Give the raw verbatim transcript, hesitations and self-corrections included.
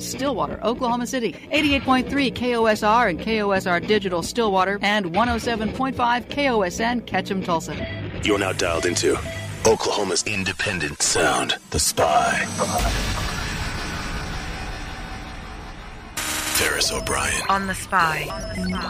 Stillwater, Oklahoma City. eighty-eight point three K O S R and K O S R Digital Stillwater, and one oh seven point five K O S N Ketchum Tulsa. You're now dialed into Oklahoma's independent sound, The Spy. Ferris O'Brien. On The Spy.